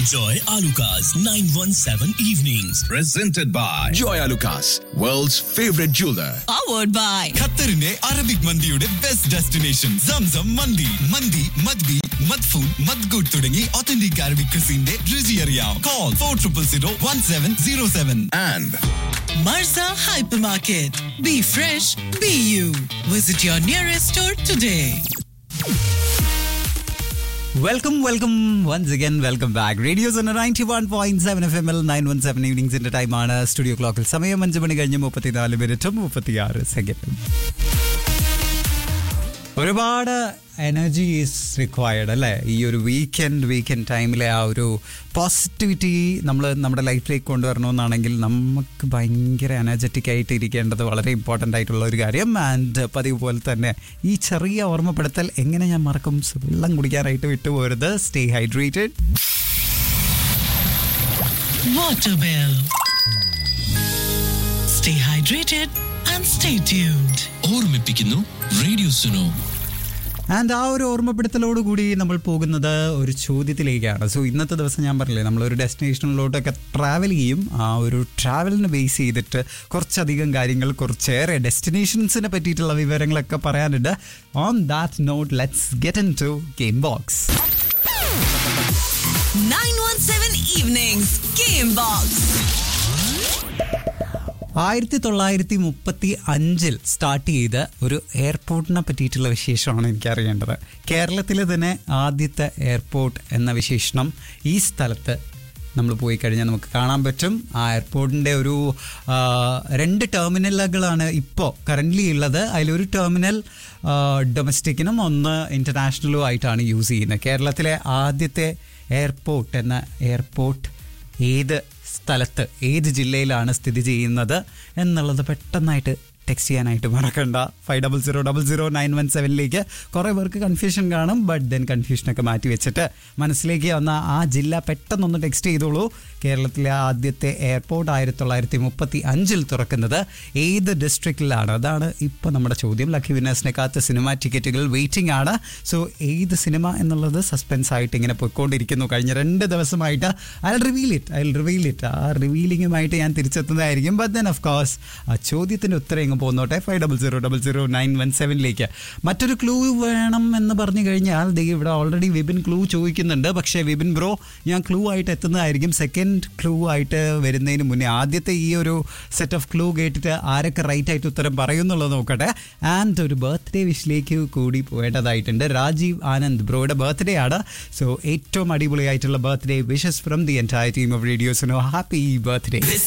Enjoy Alucard's 917 evenings. Presented by Joy Alucas, world's favorite jeweler. Powered by ഖത്തറിന്റെ Arabic മന്തിയുടെ best destination Zamzam മന്തി. മന്തി മദ്ബി മദ്ഫൂൻ മദ്ഗുഡ് തുടങ്ങി authentic Arabic ക്രിസിന്റെ രുചി അറിയാം. Call 40001707. And Marza Hypermarket. Be fresh, be you. Visit your nearest store today. Welcome once again welcome back. Radio 91.7 FM 917 ഈവനിങ്സിന്റെ ടൈമാണ്. Studio ക്ലോക്കിൽ സമയം 5 മണി കഴിഞ്ഞ് 34 മിനിറ്റും 36 സെക്കൻഡും. ഒരുപാട് എനർജി ഈസ് റിക്വയർഡ് അല്ലേ? ഈ ഒരു വീക്കെൻഡ് ടൈമിലെ ആ ഒരു പോസിറ്റിവിറ്റി നമ്മൾ നമ്മുടെ ലൈഫിലേക്ക് കൊണ്ടുവരണമെന്നാണെങ്കിൽ നമുക്ക് ഭയങ്കര എനർജറ്റിക് ആയിട്ട് ഇരിക്കേണ്ടത് വളരെ ഇമ്പോർട്ടൻ്റ് ആയിട്ടുള്ള ഒരു കാര്യം. ആൻഡ് പതിവ് പോലെ തന്നെ ഈ ചെറിയ ഓർമ്മപ്പെടുത്തൽ എങ്ങനെ ഞാൻ മറക്കും? വെള്ളം കുടിക്കാനായിട്ട് വിട്ടുപോകരുത്. Stay hydrated. Waterwell. Stay hydrated and stay tuned. ഓർമ്മിപ്പിക്കുന്നു റേഡിയോ സുനോ. ആൻഡ് ആ ഒരു ഓർമ്മപ്പെടുത്തലോടുകൂടി നമ്മൾ പോകുന്നത് ഒരു ചോദ്യത്തിലേക്കാണ്. സോ ഇന്നത്തെ ദിവസം ഞാൻ പറഞ്ഞില്ലേ, നമ്മളൊരു ഡെസ്റ്റിനേഷനിലോട്ടൊക്കെ ട്രാവൽ ചെയ്യും. ആ ഒരു ട്രാവലിനെ ബേസ് ചെയ്തിട്ട് കുറച്ചധികം കാര്യങ്ങൾ, കുറച്ചേറെ ഡെസ്റ്റിനേഷൻസിനെ പറ്റിയിട്ടുള്ള വിവരങ്ങളൊക്കെ പറയാനുണ്ട്. On that not let's get in to game box. 917 Evenings Game Box. 1935 start ചെയ്ത ഒരു എയർപോർട്ടിനെ പറ്റിയിട്ടുള്ള വിശേഷമാണ് എനിക്കറിയേണ്ടത്. കേരളത്തിലെ തന്നെ ആദ്യത്തെ എയർപോർട്ട് എന്ന വിശേഷണം ഈ സ്ഥലത്ത് നമ്മൾ പോയി കഴിഞ്ഞാൽ നമുക്ക് കാണാൻ പറ്റും. ആ എയർപോർട്ടിൻ്റെ ഒരു 2 ടെർമിനലുകളാണ് ഇപ്പോൾ കറൻ്റ്ലി ഉള്ളത്. അതിലൊരു ടെർമിനൽ ഡൊമസ്റ്റിക്കിനും ഒന്ന് ഇൻ്റർനാഷണലും ആയിട്ടാണ് യൂസ് ചെയ്യുന്നത്. കേരളത്തിലെ ആദ്യത്തെ എയർപോർട്ട് എന്ന എയർപോർട്ട് ഏത് സ്ഥലത്ത്, ഏത് ജില്ലയിലാണ് സ്ഥിതി ചെയ്യുന്നത് എന്നുള്ളത് പെട്ടെന്നായിട്ട് ടെക്സ്റ്റ് ചെയ്യാനായിട്ട് മറക്കണ്ട. 50000917 കുറേ പേർക്ക് കൺഫ്യൂഷൻ കാണും. ബട്ട് ദെൻ കൺഫ്യൂഷനൊക്കെ മാറ്റി വെച്ചിട്ട് മനസ്സിലേക്ക് വന്ന ആ ജില്ല പെട്ടെന്നൊന്ന് ടെക്സ്റ്റ് ചെയ്തോളൂ. കേരളത്തിലെ ആദ്യത്തെ എയർപോർട്ട് 1935 തുറക്കുന്നത് ഏത് ഡിസ്ട്രിക്റ്റിലാണ്? അതാണ് ഇപ്പോൾ നമ്മുടെ ചോദ്യം. ലക്കി വിന്നേഴ്സിനെ കാത്ത് സിനിമ ടിക്കറ്റുകൾ വെയിറ്റിംഗ് ആണ്. സോ ഏത് സിനിമ എന്നുള്ളത് സസ്പെൻസ് ആയിട്ട് ഇങ്ങനെ പോയിക്കൊണ്ടിരിക്കുന്നു. കഴിഞ്ഞ 2 ദിവസമായിട്ട് ഐ റിവീൽ ഇറ്റ്. ആ റിവീലിങ്ങുമായിട്ട് ഞാൻ തിരിച്ചെത്തുന്നതായിരിക്കും. ബട്ട് ദെൻ ഓഫ് കോഴ്സ് ആ ചോദ്യത്തിൻ്റെ ഉത്തരം പോന്നോട്ടെ. 50000917 മറ്റൊരു ക്ലൂ വേണം എന്ന് പറഞ്ഞു കഴിഞ്ഞാൽ ഇവിടെ ഓൾറെഡി വിപിൻ ക്ലൂ ചോദിക്കുന്നുണ്ട്. പക്ഷേ വിപിൻ ബ്രോ, ഞാൻ ക്ലൂ ആയിട്ട് എത്തുന്നതായിരിക്കും. സെക്കൻഡ് ക്ലൂ ആയിട്ട് വരുന്നതിന് മുന്നേ ആദ്യത്തെ ഈ ഒരു സെറ്റ് ഓഫ് ക്ലൂ കേട്ടിട്ട് ആരൊക്കെ റൈറ്റ് ആയിട്ട് ഉത്തരം പറയുന്നുള്ളത് നോക്കട്ടെ. ആൻഡ് ഒരു ബർത്ത്ഡേ വിഷിലേക്ക് കൂടി പോയേണ്ടതായിട്ടുണ്ട്. രാജീവ് ആനന്ദ് ബ്രോയുടെ ബർത്ത്ഡേ ആണ്. സോ ഏറ്റവും അടിപൊളിയായിട്ടുള്ള birthday wishes from the entire team of radio Suno. Happy birthday. This